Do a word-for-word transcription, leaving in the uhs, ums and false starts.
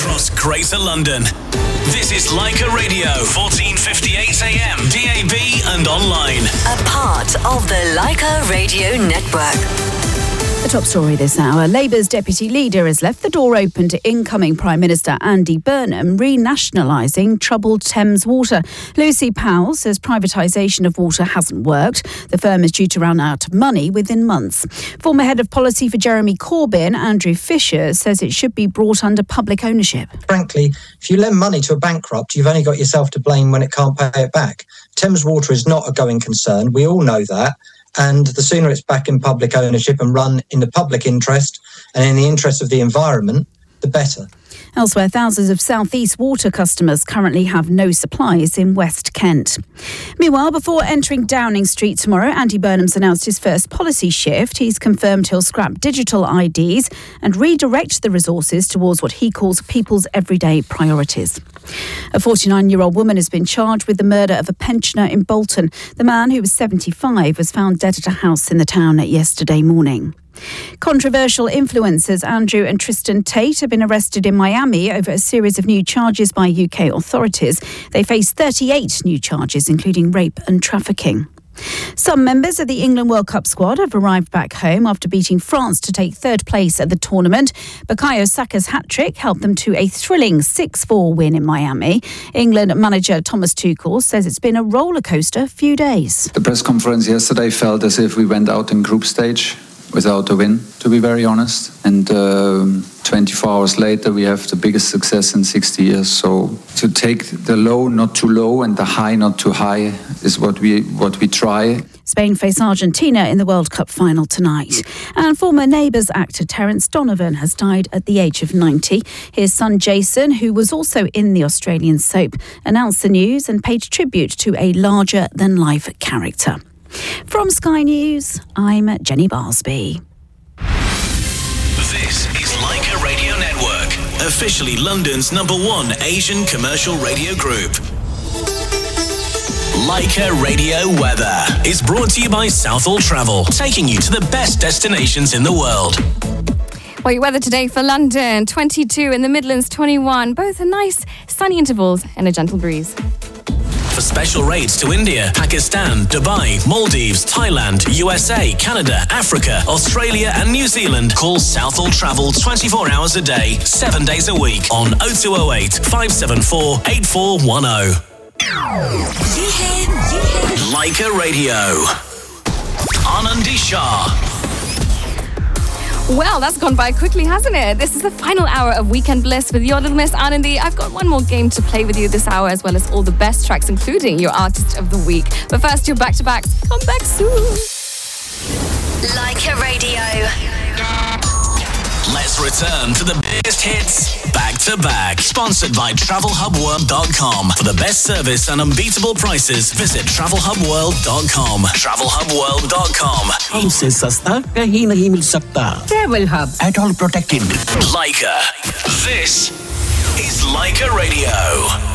across Greater London. This is Leica Radio, fourteen fifty-eight A M, D A B and online. A part of the Leica Radio Network. The top story this hour. Labour's deputy leader has left the door open to incoming Prime Minister Andy Burnham renationalising troubled Thames Water. Lucy Powell says privatisation of water hasn't worked. The firm is due to run out of money within months. Former head of policy for Jeremy Corbyn, Andrew Fisher, says it should be brought under public ownership. Frankly, if you lend money to a bankrupt, you've only got yourself to blame when it can't pay it back. Thames Water is not a going concern. We all know that. And the sooner it's back in public ownership and run in the public interest and in the interest of the environment, the better. Elsewhere, thousands of South East Water customers currently have no supplies in West Kent. Meanwhile, before entering Downing Street tomorrow, Andy Burnham's announced his first policy shift. He's confirmed he'll scrap digital I Ds and redirect the resources towards what he calls people's everyday priorities. A forty-nine-year-old woman has been charged with the murder of a pensioner in Bolton. The man, who was seventy-five, was found dead at a house in the town yesterday morning. Controversial influencers Andrew and Tristan Tate have been arrested in Miami over a series of new charges by U K authorities. They face thirty-eight new charges, including rape and trafficking. Some members of the England World Cup squad have arrived back home after beating France to take third place at the tournament. Bukayo Saka's hat-trick helped them to a thrilling six four win in Miami. England manager Thomas Tuchel says it's been a rollercoaster few days. The press conference yesterday felt as if we went out in group stage without a win, to be very honest. And um, twenty-four hours later, we have the biggest success in sixty years. So to take the low not too low and the high not too high is what we what we try. Spain face Argentina in the World Cup final tonight. And former Neighbours actor Terence Donovan has died at the age of ninety. His son Jason, who was also in the Australian soap, announced the news and paid tribute to a larger-than-life character. From Sky News, I'm Jenny Barsby. This is Leica Radio Network, officially London's number one Asian commercial radio group. Leica Radio Weather is brought to you by Southall Travel, taking you to the best destinations in the world. Well, your weather today for London, twenty-two, in the Midlands, twenty-one. Both are nice sunny intervals and a gentle breeze. For special rates to India, Pakistan, Dubai, Maldives, Thailand, U S A, Canada, Africa, Australia and New Zealand, call Southall Travel twenty-four hours a day, seven days a week on oh two oh eight, five seven four, eight four one oh. Leica Radio. Anandi Shah. Well, that's gone by quickly, hasn't it? This is the final hour of Weekend Bliss with your little Miss Anandi. I've got one more game to play with you this hour, as well as all the best tracks, including your Artist of the Week. But first, your back-to-backs. Come back soon. Leica Radio. Let's return to the biggest hits back to back. Sponsored by travel hub world dot com. For the best service and unbeatable prices, visit travel hub world dot com. travel hub world dot com. हमसे सस्ता कहीं नहीं मिल सकता. Travel Hub. At all protected. Leica. This is Leica Radio.